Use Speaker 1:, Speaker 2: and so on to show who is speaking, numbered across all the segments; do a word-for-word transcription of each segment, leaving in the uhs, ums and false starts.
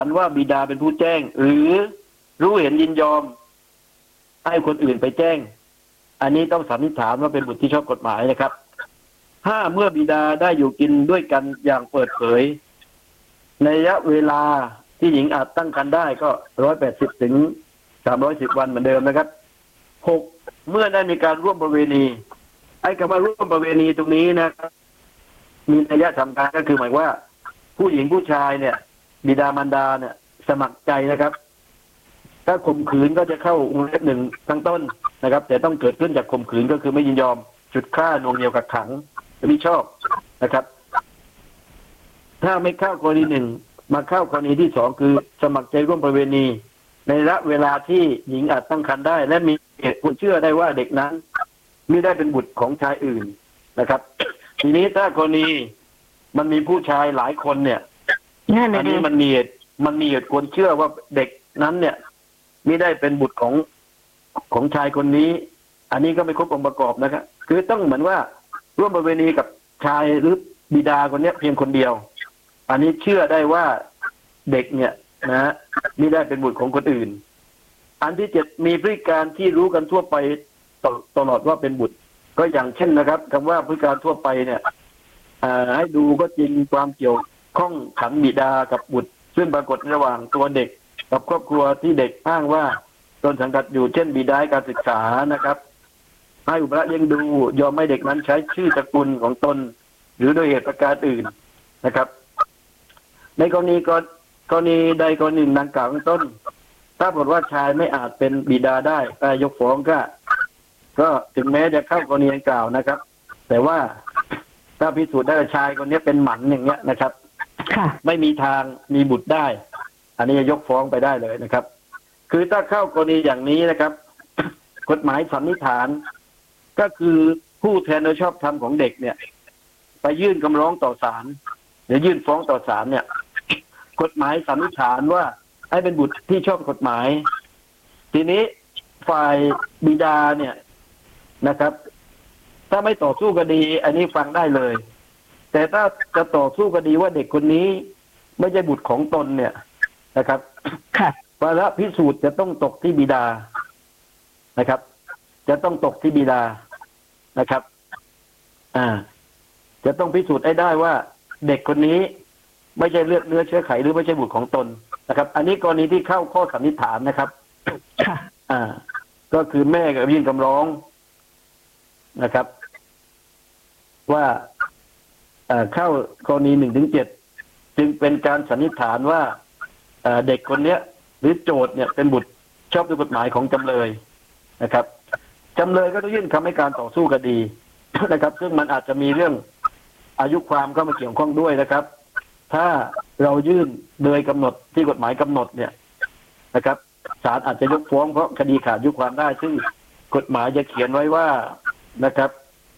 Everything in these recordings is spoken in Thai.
Speaker 1: นว่าบิดาเป็นผู้แจ้งหรือรู้เห็นยินยอมให้คนอื่นไปแจ้งอันนี้ต้องสันนิษฐานว่าเป็นบุตรที่ชอบกฎหมายนะครับถ้าเมื่อบิดาได้อยู่กินด้วยกันอย่างเปิดเผยในระยะเวลาที่หญิงอาจตั้งครรภ์ได้ก็ร้อยแปดสิบถึงสามร้อยสิบวันเหมือนเดิมนะครับหกเมื่อได้มีการร่วมประเวณีไอ้คำว่าร่วมประเวณีตรงนี้นะครับมีนัยสำคัญก็คือหมายว่าผู้หญิงผู้ชายเนี่ยบิดามารดาเนี่ยสมัครใจนะครับถ้าข่มขืนก็จะเข้าวงเล็บหนึ่งตั้งต้นนะครับแต่ต้องเกิดขึ้นจากข่มขืนก็คือไม่ยินยอมจุดฆ่าหน่วงเหนี่ยวกักขังไม่ชอบนะครับถ้าไม่เข้ากรณีหนึ่งมาเข้ากรณีที่สองคือสมัครใจร่วมประเวณีในระเวลาที่หญิงอาจตั้งครรภ์ได้และมีเหตุผลเชื่อได้ว่าเด็กนั้นไม่ได้เป็นบุตรของชายอื่นนะครับ ทีนี้ถ้ากรณีมันมีผู้ชายหลายคนเนี่ยอันนี้มันมีเหตุมันมีเหตุควรเชื่อว่าเด็กนั้นเนี่ยไม่ได้เป็นบุตรของของชายคนนี้อันนี้ก็ไม่ครบองค์ประกอบนะครับคือต้องเหมือนว่าร่วมประเวณีกับชายหรือบิดาคนนี้เพียงคนเดียวอันนี้เชื่อได้ว่าเด็กเนี่ยนะไม่ได้เป็นบุตรของคนอื่นอันที่เจ็ดมีพฤติการที่รู้กันทั่วไปตลอดว่าเป็นบุตรก็อย่างเช่นนะครับคำว่าพฤติการทั่วไปเนี่ยให้ดูก็จริงความเกี่ยวข้องขันบิดากับบุตรซึ่งปรากฏระหว่างตัวเด็กกับครอบครัวที่เด็กอ้างว่าตนสังกัดอยู่เช่นบิดาการศึกษานะครับให้อุปการะเลี้ยงดูยอมให้เด็กนั้นใช้ชื่อสกุลของตนหรือโดยเหตุประการอื่นนะครับในกรณีกรณีใดกรณีหนึ่งดังกล่าวข้างต้นถ้าบอกว่าชายไม่อาจเป็นบิดาได้ก็ยกฟ้องก็ก็ถึงแม้จะเข้ากรณีดังกล่าวนะครับแต่ว่าถ้าพิสูจน์ได้ชายคนนี้เป็นหมันอย่างเงี้ยนะครับไม่มีทางมีบุตรได้อันนี้จะยกฟ้องไปได้เลยนะครับคือถ้าเข้ากรณีอย่างนี้นะครับ กฎหมายสันนิษฐานก็คือผู้แทนโดยชอบธรรมของเด็กเนี่ยไปยื่นคำร้องต่อศาลหรือยื่นฟ้องต่อศาลเนี่ยกฎหมายสันนิษฐานว่าให้เป็นบุตรที่ชอบกฎหมายทีนี้ฝ่ายบิดาเนี่ยนะครับถ้าไม่ต่อสู้คดีอันนี้ฟังได้เลยแต่ถ้าจะต่อสู้คดีว่าเด็กคนนี้ไม่ใช่บุตรของตนเนี่ยนะครับภาระพิสูจน์จะต้องตกที่บิดานะครับจะต้องตกที่บิดานะครับอ่าจะต้องพิสูจน์ให้ได้ว่าเด็กคนนี้ไม่ใช่เลือดเนื้อเชื้อไขหรือไม่ใช่บุตรของตนนะครับอันนี้กรณีที่เข้าข้อสันนิษฐานนะครับอ่าก็คือแม่กับยื่นคำร้องนะครับว่าเข้ากรณีหนึ่งถึงเจ็ดจึงเป็นการสันนิษฐานว่าเด็กคนเนี้ยหรือโจทย์เนี่ยเป็นบุตรชอบด้วยกฎหมายของจำเลยนะครับจำเลยก็ต้องยื่นคำให้การต่อสู้คดีนะครับซึ่งมันอาจจะมีเรื่องอายุความเข้ามาเกี่ยวข้องด้วยนะครับถ้าเรายื่นโดยกำหนดที่กฎหมายกำหนดเนี่ยนะครับศาลอาจจะยกฟ้องเพราะคดีขาดอายุความได้ซึ่งกฎหมายจะเขียนไว้ว่านะครับ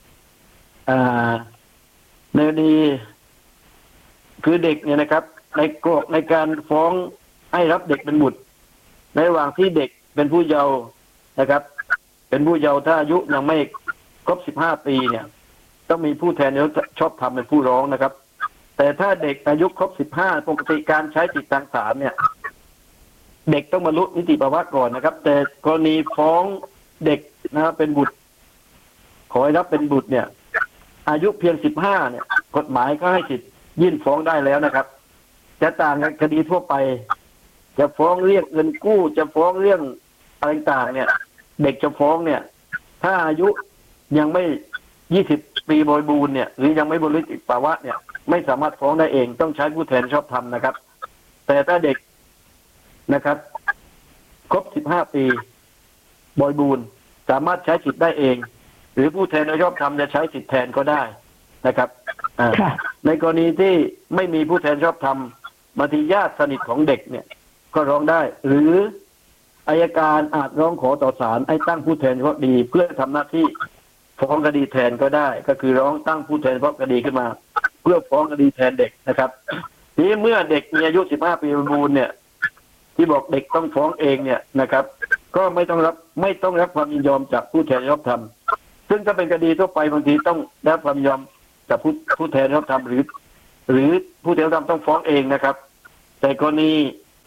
Speaker 1: ในคดีคือเด็กเนี่ยนะครับในกฎในการฟ้องให้รับเด็กเป็นบุตรในระหว่างที่เด็กเป็นผู้เยาว์นะครับเป็นผู้เยาว์ถ้าอายุยังไม่ครบสิบห้าปีเนี่ยต้องมีผู้แทนชอบธรรมเป็นผู้ร้องนะครับแต่ถ้าเด็กอายุครบสิบห้าปกติการใช้สิทธิทางศาลเนี่ยเด็กต้องบรรลุนิติภาวะก่อนนะครับแต่กรณีฟ้องเด็กนะครับเป็นบุตรขอให้รับเป็นบุตรเนี่ยอายุเพียงสิบห้าเนี่ยกฎหมายก็ให้สิทธิ์ยื่นฟ้องได้แล้วนะครับจะต่างกับคดีทั่วไปจะฟ้องเรียกเงินกู้จะฟ้องเรื่องอะไรต่างเนี่ยเด็กจะฟ้องเนี่ยถ้าอายุยังไม่ยี่สิบปีบริบูรณ์เนี่ยหรือยังไม่บรรลุนิติภาวะเนี่ยไม่สามารถฟ้องได้เองต้องใช้ผู้แทนชอบธรรมนะครับแต่ถ้าเด็กนะครับครบสิบห้าปีบริบูรณ์สามารถใช้สิทธิ์ได้เองหรือผู้แทนโดยชอบธรรมจะใช้สิทธิ์แทนก็ได้นะครับในกรณีที่ไม่มีผู้แทนชอบธรรมบางทีญาติสนิทของเด็กเนี่ยก็ร้องได้หรืออัยการอาจร้องขอต่อศาลให้ตั้งผู้แทนเฉพาะดีเพื่อทำหน้าที่ฟ้องคดีแทนก็ได้ก็คือร้องตั้งผู้แทนเฉพาะคดีขึ้นมาเพื่อฟ้องคดีแทนเด็กนะครับทีนี้เมื่อเด็กมีอายุสิบห้าปีบริบูรณ์เนี่ยที่บอกเด็กต้องฟ้องเองเนี่ยนะครับก็ไม่ต้องรับไม่ต้องรับความยินยอมจากผู้แทนชอบธรรมซึ่งถ้าเป็นคดีทั่วไปบางทีต้องได้รับความยินยอมจากผู้ผู้แทนชอบธรรมหรือหรือผู้แทนชอบธรรมต้องฟ้องเองนะครับแต่กรณี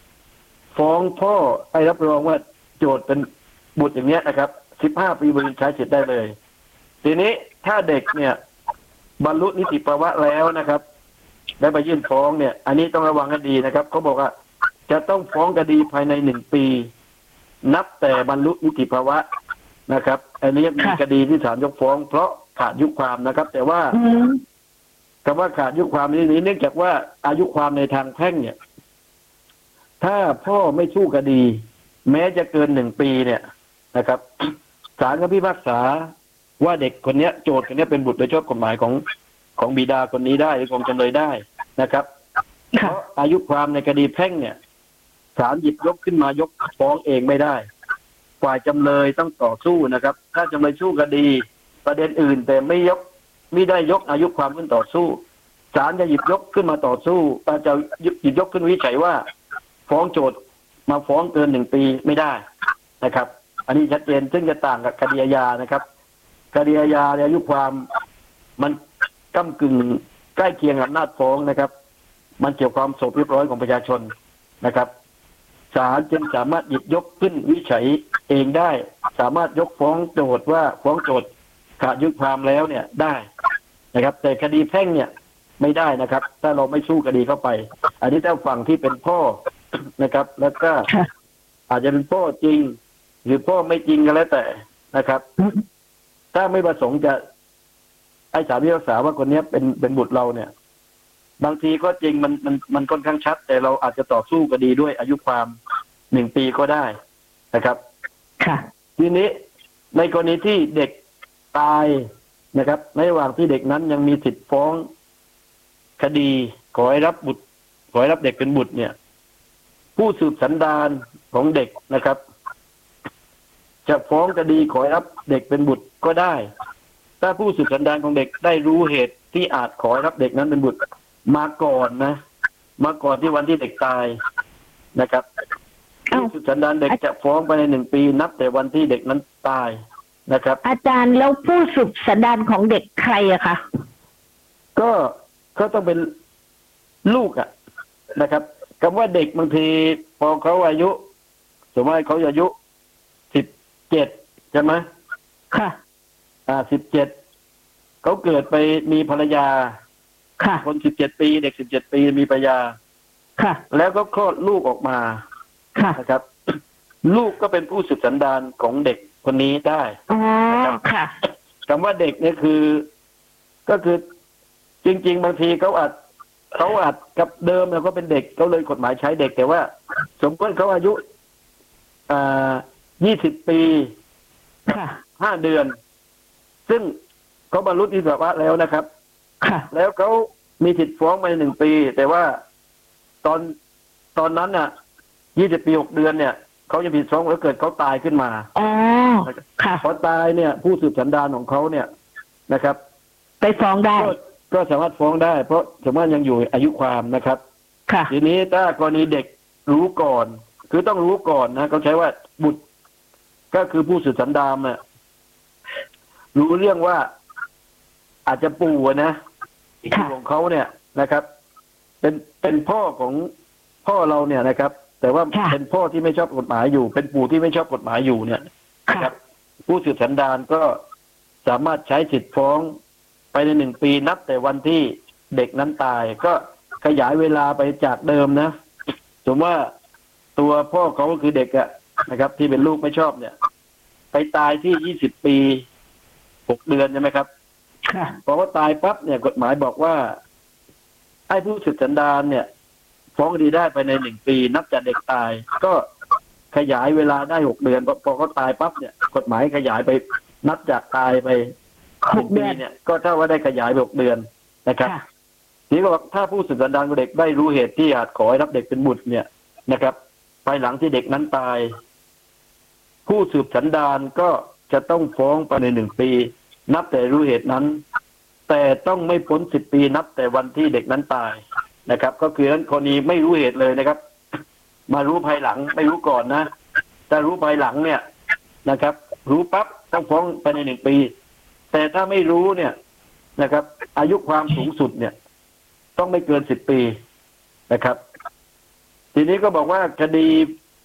Speaker 1: ฟ้องพ่อให้รับรองว่าโจทย์เป็นบุตรอย่างเนี้ยนะครับสิบห้าปีบริใช้สิทธิ์ได้เลยทีนี้ถ้าเด็กเนี่ยบรรลุนิติภาวะแล้วนะครับได้ไปยื่นฟ้องเนี่ยอันนี้ต้องระวังให้ดีนะครับเขาบอกว่าจะต้องฟ้องคดีภายในหนึ่งปีนับแต่บรรลุนิติภาวะนะครับอันนี้มีคดีที่ศาลยกฟ้องเพราะขาดอายุความนะครับ แต่ว่าคำว่าขาดอายุความนี้เนื่องจากว่าอายุความในทางแพ่งเนี่ยถ้าพ่อไม่สู้คดี แม้จะเกินหนึ่งปีเนี่ยนะครับศาลก็พิพากษาว่าเด็กคนนี้โจทย์คนนี้เป็นบุตรโดยชอบกฎหมายของของบิดาคนนี้ได้หรือของจำเลยได้นะครับเพราะอายุความในคดีแพ่งเนี่ยศาลหยิบยกขึ้นมายกฟ้องเองไม่ได้ฝ่ายจำเลยต้องต่อสู้นะครับถ้าจำเลยสู้คดีประเด็นอื่นแต่ไม่ยกไม่ได้ยกอายุความขึ้นต่อสู้ศาลจะหยิบยกขึ้นมาต่อสู้จะหยิบยกขึ้นวิจัยว่าฟ้องโจทย์มาฟ้องเกินหนึ่งปีไม่ได้นะครับอันนี้ชัดเจนซึ่งจะต่างกับคดีอาญานะครับคดีอาญาอายุความมันก้ำกึ่งใกล้เคียงอำนาจฟ้องนะครับมันเกี่ยวกับความสงบเรียบร้อยของประชาชนนะครับศาลจึงสามารถหยิบยกขึ้นวิจัยเองได้สามารถยกฟ้องโจทย์ว่าฟ้องโจทย์ขาดอายุความแล้วเนี่ยได้นะครับแต่คดีแพ่งเนี่ยไม่ได้นะครับถ้าเราไม่สู้คดีเข้าไปอันนี้ถ้าฝั่งที่เป็นพ่อนะครับแล้วก็อาจจะเป็นพ่อจริงหรือพ่อไม่จริงก็แล้วแต่นะครับถ้าไม่ประสงค์จะไอ้ศาลพิพากษาว่าคนนี้เป็นเป็นบุตรเราเนี่ยบางทีก็จริงมันมันมันค่อนข้างชัดแต่เราอาจจะต่อสู้คดีด้วยอายุความหนึ่งปีก็ได้นะครับค่ะทีนี้ในกรณีที่เด็กตายนะครับในระหว่างที่เด็กนั้นยังมีสิทธิ์ฟ้องคดีขอให้รับบุตรขอให้รับเด็กเป็นบุตรเนี่ยผู้สืบสันดานของเด็กนะครับจะฟ้องคดีขอให้รับเด็กเป็นบุตรก็ได้ถ้าผู้สืบสันดานของเด็กได้รู้เหตุที่อาจขอให้รับเด็กนั้นเป็นบุตรมาก่อนนะมาก่อนที่วันที่เด็กตายนะครับผู้สืบสันดานเด็กจะฟ้องไปในหนึ่งปีนับแต่วันที่เด็กนั้นตายนะครับอาจารย์แล้วผู้สืบสันดานของเด็กใครอะคะก็ก็ต้องเป็นลูกอะนะครับคำว่าเด็กบางทีพอเขาอายุสมมติว่าเขาอายุสิบเจ็ดใช่ไหมค่ะอ่าสิบเจ็ดเขาเกิดไปมีภรรยาค่ะคนสิบเจ็ดปีเด็กสิบเจ็ดปีมีภรรยาค่ะแล้วก็คลอดลูกออกมาค่ะนะครับลูกก็เป็นผู้สืบสันดานของเด็กคนนี้ได้อ๋อค่ะคำว่าเด็กเนี่ยคือก็คือจริงๆบางทีเขาอาจเขาอาจกับเดิมเนี่ยก็เป็นเด็กเขาเลยกฎหมายใช้เด็กแต่ว่าสมมติเขาอายุอ่ายี่สิบปีห้าเดือนซึ่งเขาบรรลุนิติภาวะแล้วนะครับแล้วเขามีสิทธิ์ฟ้องมาหนึ่งปีแต่ว่าตอนตอนนั้นน่ะยี่สิบปีหกเดือนเนี่ยเขาจะผิดฟ้องแล้วเกิดเขาตายขึ้นมาอ๋อค่ะพอตายเนี่ยผู้สืบสันดานของเขาเนี่ยนะครับไปฟ้องได้ก็สามารถฟ้องได้เพราะสามารถยังอยู่อายุความนะครับค่ะทีนี้ถ้ากรณีเด็กรู้ก่อนคือต้องรู้ก่อนนะเขาใช้ว่าบุตรก็คือผู้สืบสันดานเนี่ยรู้เรื่องว่าอาจจะปู่นะปู่ของเขาเนี่ยนะครับเป็นเป็นพ่อของพ่อเราเนี่ยนะครับแต่ว่าเป็นพ่อที่ไม่ชอบกฎหมายอยู่เป็นปู่ที่ไม่ชอบกฎหมายอยู่เนี่ยนะครับผู้สืบสันดานก็สามารถใช้สิทธิ์ฟ้องไปในหนึ่งปีนับแต่วันที่เด็กนั้นตายก็ขยายเวลาไปจากเดิมนะสมมติว่าตัวพ่อเขาก็คือเด็กอะนะครับที่เป็นลูกไม่ชอบเนี่ยไปตายที่ยี่สิบปีหกเดือนใช่ไหมครับพอว่าตายปั๊บเนี่ยกฎหมายบอกว่าไอ้ผู้สืบสันดานเนี่ยฟ้องคดีได้ไปในหนึ่งปีนับจากเด็กตายก็ขยายเวลาได้หกเดือนพอเขาตายปั๊บเนี่ยกฎหมายขยายไปนับจากตายไปหกปีเนี่ยก็เท่าว่าได้ขยายไปหกเดือนนะครับนี่ก็บอกถ้าผู้สืบสันดานของเด็กได้รู้เหตุที่อาจขอให้รับเด็กเป็นบุตรเนี่ยนะครับภายหลังที่เด็กนั้นตายผู้สืบสันดานก็จะต้องฟ้องไปในหนึ่งปีนับแต่รู้เหตุนั้นแต่ต้องไม่พ้นสิบปีนับแต่วันที่เด็กนั้นตายนะครับก็คือนั้นคนนี้ไม่รู้เหตุเลยนะครับมารู้ภายหลังไม่รู้ก่อนนะถ้ารู้ภายหลังเนี่ยนะครับรู้ปั๊บต้องฟ้องไปในหนึ่งปีแต่ถ้าไม่รู้เนี่ยนะครับอายุความสูงสุดเนี่ยต้องไม่เกินสิบปีนะครับทีนี้ก็บอกว่าคดี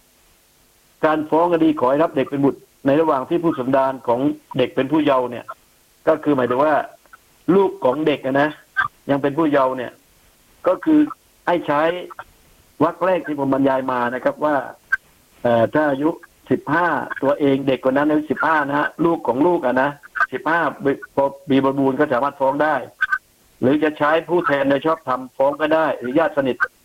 Speaker 1: การฟ้องคดีขอให้รับเด็กเป็นบุตรในระหว่างที่ผู้สันดานของเด็กเป็นผู้เยาว์เนี่ย ก็คือหมายถึงว่าลูกของเด็กนะยังเป็นผู้เยาว์เนี่ย ก็คือให้ใช้วรรคแรกที่ผมบรรยายมานะครับว่าเอ่อถ้าอายุสิบห้าตัวเองเด็กคนนั้นอายุสิบห้านะฮะลูกของลูกอ่ะนะสิบห้าพอมีบริบูรณ์ก็สามารถฟ้องได้ หรือจะใช้ผู้แทนโดยชอบธรรมฟ้องก็ได้หรือญาติสนิท